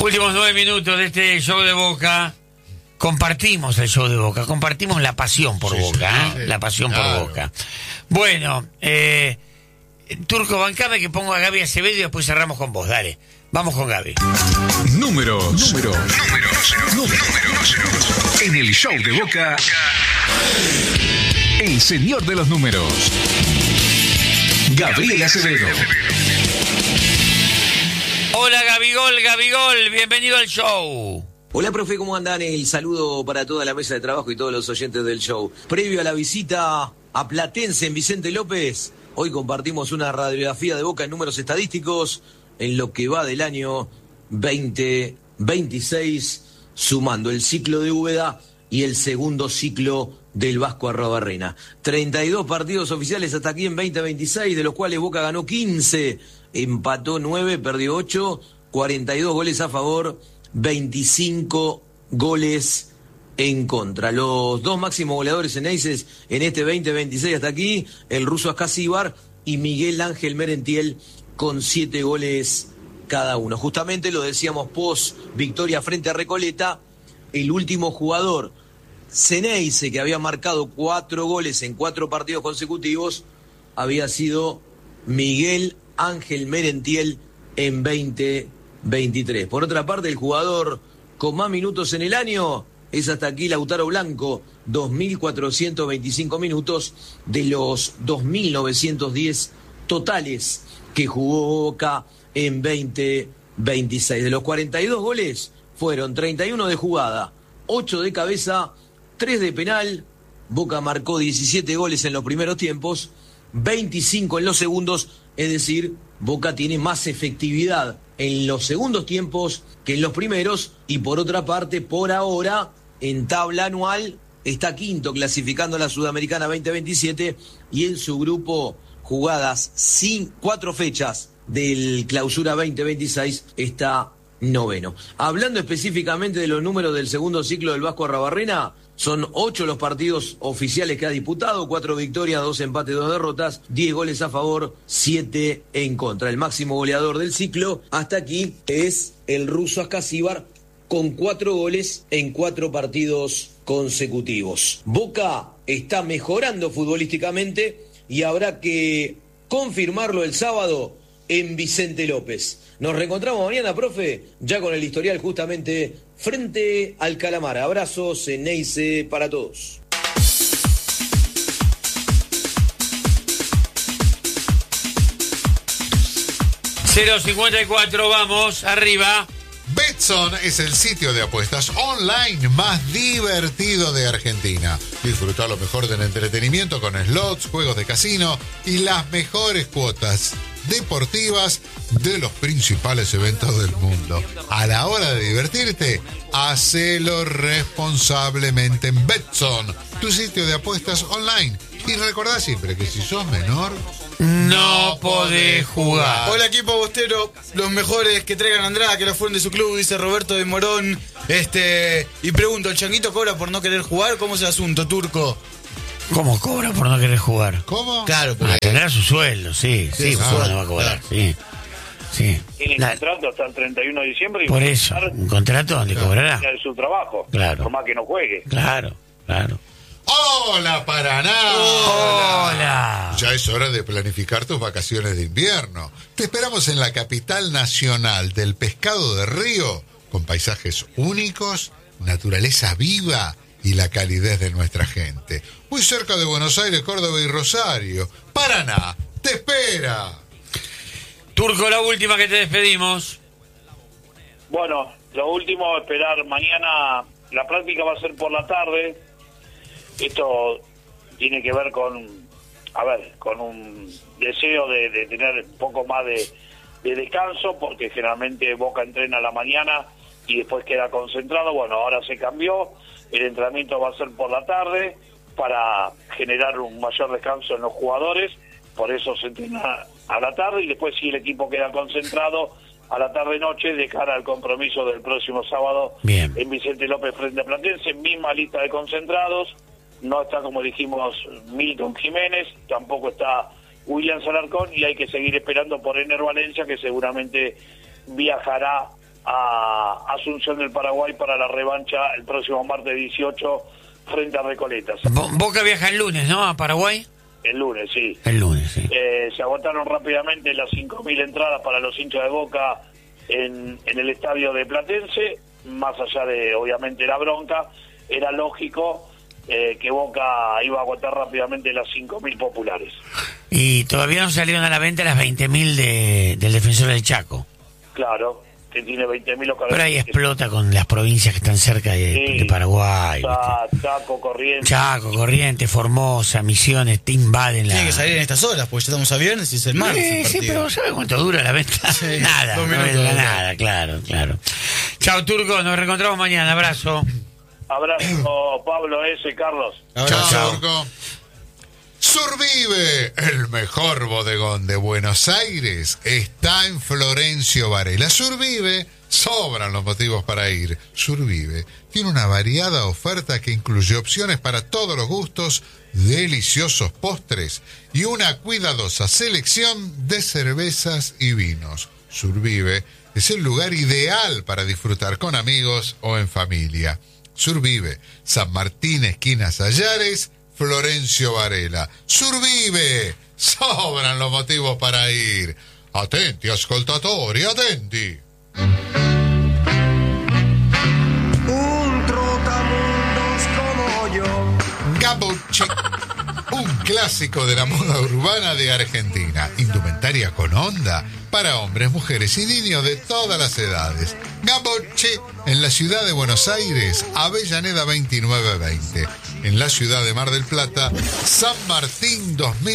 Últimos 9 minutos de este show de Boca. Compartimos el show de Boca, compartimos la pasión por Boca, la pasión por Boca. Bueno, Turco, bancame que pongo a Gaby Acevedo y después cerramos con vos, dale. Vamos con Gaby. Números. En el show de Boca, el señor de los números, Gabriel Acevedo. Hola Gabigol, bienvenido al show. Hola, profe, ¿cómo andan? El saludo para toda la mesa de trabajo y todos los oyentes del show. Previo a la visita a Platense en Vicente López, hoy compartimos una radiografía de Boca en números estadísticos en lo que va del año 2026, sumando el ciclo de Úbeda y el segundo ciclo del Vasco Arrobarrena. 32 partidos oficiales hasta aquí en 2026, de los cuales Boca ganó 15, empató 9, perdió 8, 42 goles a favor, 25 goles en contra. Los dos máximos goleadores en Aces en este 2026 hasta aquí, el ruso Ascasíbar y Miguel Ángel Merentiel, con 7 goles cada uno. Justamente lo decíamos post victoria frente a Recoleta, el último jugador Ceneice que había marcado 4 goles en 4 partidos consecutivos había sido Miguel Ángel Merentiel en 2023. Por otra parte, el jugador con más minutos en el año es hasta aquí Lautaro Blanco, 2.425 minutos de los 2.910 totales que jugó Boca en 2026. De los 42 goles fueron 31 de jugada, 8 de cabeza, 3 de penal. Boca marcó 17 goles en los primeros tiempos, 25 en los segundos, es decir, Boca tiene más efectividad en los segundos tiempos que en los primeros, y por otra parte, por ahora, en tabla anual, está quinto clasificando a la Sudamericana 2027 y en su grupo jugadas 4 fechas del Clausura 2026 está noveno. Hablando específicamente de los números del segundo ciclo del Vasco Arrobarrena, son 8 los partidos oficiales que ha disputado, 4 victorias, 2 empates, 2 derrotas, 10 goles a favor, 7 en contra. El máximo goleador del ciclo hasta aquí es el ruso Ascasíbar, con 4 goles en 4 partidos consecutivos. Boca está mejorando futbolísticamente y habrá que confirmarlo el sábado en Vicente López. Nos reencontramos mañana, profe, ya con el historial justamente frente al Calamar. Abrazos, Ceneice para todos. .54, vamos, arriba. Betson es el sitio de apuestas online más divertido de Argentina. Disfruta lo mejor del entretenimiento con slots, juegos de casino y las mejores cuotas deportivas de los principales eventos del mundo. A la hora de divertirte, hacelo responsablemente en Betson, tu sitio de apuestas online. Y recordá siempre que si sos menor, no podés jugar. Hola, equipo bostero, los mejores que traigan a Andrada, que lo fueron de su club, dice Roberto de Morón. Y pregunto, ¿el Changuito cobra por no querer jugar? ¿Cómo es el asunto, Turco? ¿Cómo cobra por no querer jugar? ¿cómo? Claro, porque... tendrá su sueldo, sí, su sueldo no va a cobrar, sí. Tiene contrato hasta el 31 de diciembre. Y por eso, un contrato donde cobrará. De su trabajo, claro. Por más que no juegue. Claro. ¡Hola, Paraná! ¡Hola! Ya es hora de planificar tus vacaciones de invierno. Te esperamos en la capital nacional del pescado de río, con paisajes únicos, naturaleza viva y la calidez de nuestra gente. Muy cerca de Buenos Aires, Córdoba y Rosario. Paraná, te espera. Turco, la última que te despedimos. Bueno, lo último, esperar mañana. La práctica va a ser por la tarde. Esto tiene que ver con un deseo de tener un poco más de descanso, porque generalmente Boca entrena a la mañana y después queda concentrado. Bueno, ahora se cambió, el entrenamiento va a ser por la tarde para generar un mayor descanso en los jugadores, por eso se entrena a la tarde y después si el equipo queda concentrado a la tarde-noche de cara al compromiso del próximo sábado. Bien. En Vicente López frente a Platense, misma lista de concentrados. No está, como dijimos, Milton Jiménez, tampoco está William Salarcón, y hay que seguir esperando por Ener Valencia, que seguramente viajará a Asunción del Paraguay para la revancha el próximo martes 18 frente a Recoletas. Boca viaja el lunes, ¿no? A Paraguay. El lunes, sí. El lunes, sí. Se agotaron rápidamente las 5.000 entradas para los hinchas de Boca en el estadio de Platense, más allá de, obviamente, la bronca. Era lógico que Boca iba a agotar rápidamente las 5.000 populares. Y todavía no salieron a la venta las 20.000 del Defensor del Chaco. Claro, que tiene 20.000 locales. Pero ahí explota con las provincias que están cerca de Paraguay. Chaco, Corrientes. Chaco, Corrientes, Formosa, Misiones, te invaden la... Tiene que salir en estas horas, porque ya estamos a viernes y es el martes. el Sí, partido. pero ¿sabe cuánto dura la venta? Sí, Nada, 2 no minutos, dura ¿no? nada, claro. Chao, Turco, nos reencontramos mañana, abrazo. Abrazo, Pablo S. Carlos. Chao, Turco. Survive, el mejor bodegón de Buenos Aires, está en Florencio Varela. Survive, sobran los motivos para ir. Survive tiene una variada oferta que incluye opciones para todos los gustos, deliciosos postres y una cuidadosa selección de cervezas y vinos. Survive es el lugar ideal para disfrutar con amigos o en familia. Survive, San Martín, esquina Sallares, Florencio Varela. Survive, sobran los motivos para ir. Attenti, ascoltatori, attenti. Un trotamundos como yo. Gabocci, un clásico de la moda urbana de Argentina. Indumentaria con onda para hombres, mujeres y niños de todas las edades. Gabocci, en la ciudad de Buenos Aires, Avellaneda 2920. En la ciudad de Mar del Plata, San Martín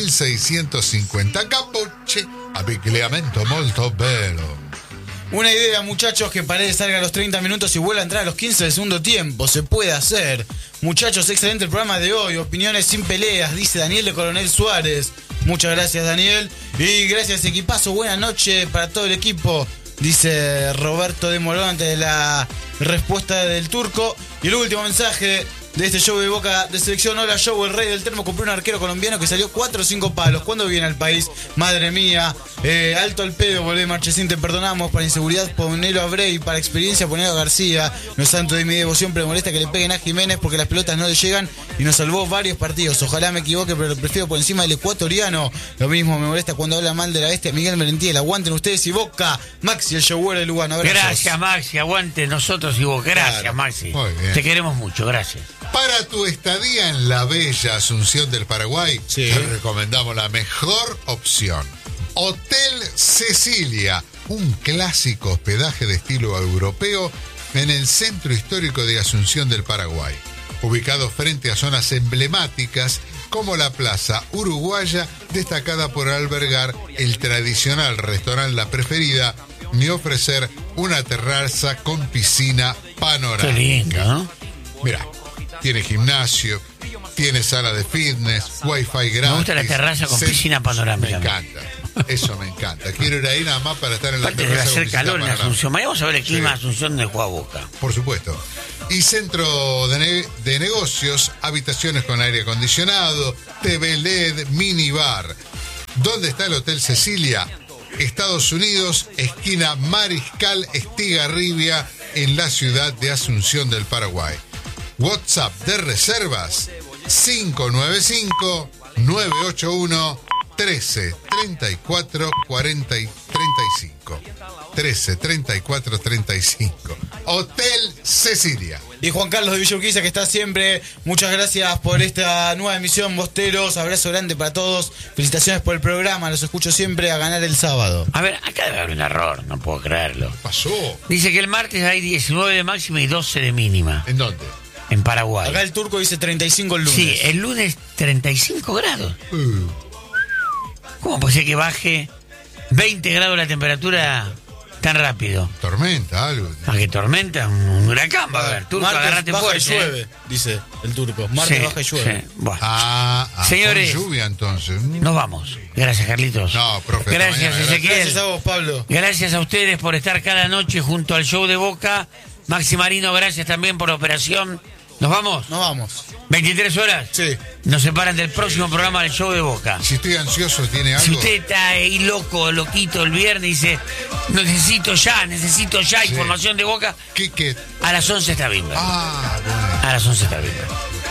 2650. Gabocci, abbigliamento molto bello. Una idea, muchachos, que Paredes salga a los 30 minutos y vuelva a entrar a los 15 del segundo tiempo. Se puede hacer. Muchachos, excelente el programa de hoy. Opiniones sin peleas, dice Daniel de Coronel Suárez. Muchas gracias, Daniel. Y gracias, equipazo. Buenas noches para todo el equipo, dice Roberto de Morón ante la respuesta del Turco. Y el último mensaje de este show de Boca de selección. Hola, Show, el rey del termo compró un arquero colombiano que salió 4 o 5 palos. ¿Cuándo viene al país? Madre mía. Alto al pedo, volvé, Marchesín, te perdonamos. Para inseguridad, ponelo a Bray. Para experiencia, ponelo a García. No es santo de mi devoción, pero molesta que le peguen a Jiménez porque las pelotas no le llegan y nos salvó varios partidos. Ojalá me equivoque, pero lo prefiero por encima del ecuatoriano. Lo mismo me molesta cuando habla mal de la bestia Miguel Merentiel. Aguanten ustedes y Boca. Maxi, el showero de Lugano. Abrazos. Gracias, Maxi. Aguante nosotros y vos. Gracias, Claro. Maxi. Muy bien. Te queremos mucho. Gracias. Para tu estadía en la bella Asunción del Paraguay, Sí. te recomendamos la mejor opción. Hotel Cecilia, un clásico hospedaje de estilo europeo en el centro histórico de Asunción del Paraguay. Ubicado frente a zonas emblemáticas como la Plaza Uruguaya, destacada por albergar el tradicional restaurante La Preferida y ofrecer una terraza con piscina panorámica. Qué lindo, ¿no? Mira, tiene gimnasio, tiene sala de fitness, wifi gratis. Me gusta la terraza con piscina panorámica. Me encanta, eso me encanta. Quiero ir ahí nada más para estar en la Aparte debe terraza con hacer piscina calor en panorámica. Asunción. Mañana vamos a ver el clima de Sí. Asunción donde juega Boca. Por supuesto. Y centro de negocios, habitaciones con aire acondicionado, TV LED, minibar. ¿Dónde está el Hotel Cecilia? Estados Unidos, esquina Mariscal Estigarribia, en la ciudad de Asunción del Paraguay. WhatsApp de reservas 595-981-1334-35. 1334-35. Hotel Cecilia. Y Juan Carlos de Villa Urquiza, que está siempre. Muchas gracias por esta nueva emisión, Bosteros. Abrazo grande para todos. Felicitaciones por el programa. Los escucho siempre a ganar el sábado. A ver, acá debe haber un error, no puedo creerlo. ¿Qué pasó? Dice que el martes hay 19 de máxima y 12 de mínima ¿En dónde? en Paraguay. Acá el Turco dice 35 el lunes. Sí, el lunes 35 grados. ¿Cómo puede ser que baje 20 grados la temperatura tan rápido? Tormenta, algo. Ah, que tormenta, un huracán va a haber. Turco, Martes agarrate baja fuerte. y llueve, dice el Turco. Martes Sí, baja y llueve. sí. Bueno, Señores. Señores. Con lluvia entonces. nos vamos. Gracias, Carlitos. No, profe, hasta Gracias, mañana. Ezequiel. Gracias a vos, Pablo. Gracias a ustedes por estar cada noche junto al show de Boca. Maxi Marino, gracias también por la operación ¿Nos vamos? Nos vamos. 23 horas. Sí. Nos separan del próximo programa del Show de Boca. Si estoy ansioso, ¿tiene algo? Si usted está ahí loquito el viernes y dice, necesito ya Sí. información de Boca, ¿Qué? a las 11 está Bimba. Ah, bueno. A las 11 está Bimba.